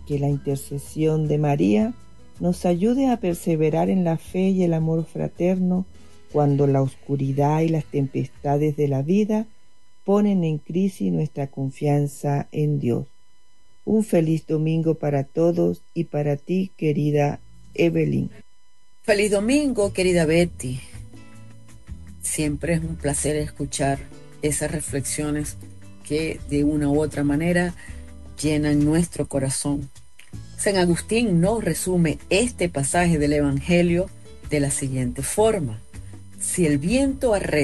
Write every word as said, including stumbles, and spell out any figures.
que la intercesión de María nos ayude a perseverar en la fe y el amor fraterno cuando la oscuridad y las tempestades de la vida ponen en crisis nuestra confianza en Dios. Un feliz domingo para todos y para ti, querida Evelyn. Feliz domingo, querida Betty. Siempre es un placer escuchar esas reflexiones que de una u otra manera llenan nuestro corazón. San Agustín nos resume este pasaje del Evangelio de la siguiente forma: si el viento arrecia